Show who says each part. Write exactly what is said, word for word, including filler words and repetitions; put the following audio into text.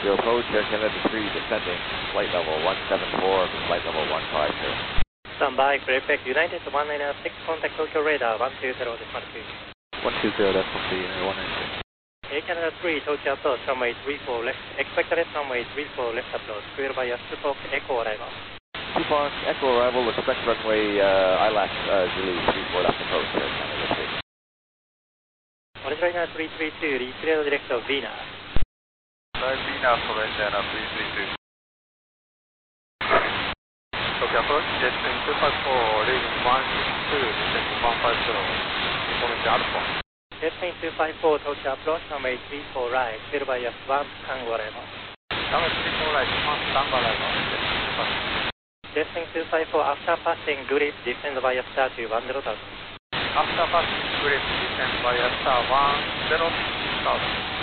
Speaker 1: Your approach, Air Canada three, descending, flight level one seven four, flight level one five zero.
Speaker 2: Stand by, clear effect, United one nine six, contact Tokyo radar one two zero decimal two.
Speaker 1: one two zero decimal two, United one nine six.
Speaker 2: Air Canada three, Tokyo approach, runway three four left, expect left runway three four left approach, clear by Tupac Echo arrival.
Speaker 1: Tupac Echo arrival, expect runway uh, I L A S uh, Zulu three four left approach, Air Canada three.
Speaker 2: Original three three two, declare direct of Venus.
Speaker 3: Venus, Original three three two. Tokyo approach, descending two five four, leaving one six two, descending one five zero, information Alpha.
Speaker 2: Descending two five four, Tokyo approach, runway three four right, clear by one Tango arrival.
Speaker 3: Runway three four right, one Tango arrival,
Speaker 2: descending two five four, after passing grid, descend by star to one zero thousand.
Speaker 3: After passing grid, descend by star one zero thousand.